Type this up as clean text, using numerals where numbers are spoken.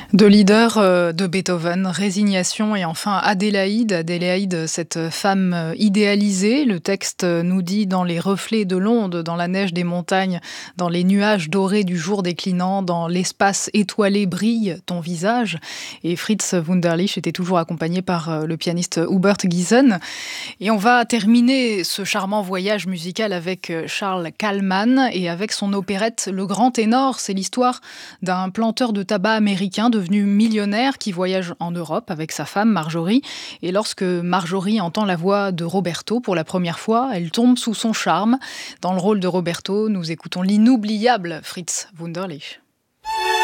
De leader de Beethoven, Résignation et enfin Adélaïde. Adélaïde, cette femme idéalisée. Le texte nous dit: dans les reflets de l'onde, dans la neige des montagnes, dans les nuages dorés du jour déclinant, dans l'espace étoilé brille ton visage. Et Fritz Wunderlich était toujours accompagné par le pianiste Hubert Giesen. Et on va terminer ce charmant voyage musical avec Charles Kallman et avec son opérette Le Grand Ténor. C'est l'histoire d'un planteur de tabac américain devenu millionnaire qui voyage en Europe avec sa femme Marjorie. Et lorsque Marjorie entend la voix de Roberto pour la première fois, elle tombe sous son charme. Dans le rôle de Roberto, nous écoutons l'inoubliable Fritz Wunderlich.